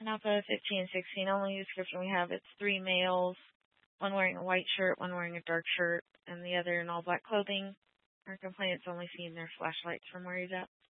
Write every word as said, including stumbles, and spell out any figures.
Alpha fifteen and sixteen, only description we have, it's three males, one wearing a white shirt, one wearing a dark shirt, and the other in all black clothing. Our complainant's only seen their flashlights from where he's at.